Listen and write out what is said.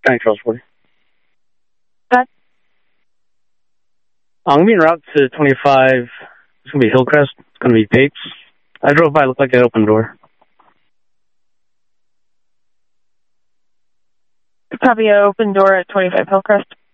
County Charles 40. What? I'm going to be en route to 25. It's going to be Hillcrest. It's going to be Papes. I drove by. It looked like an open door. Copy, open door at 25 Hillcrest.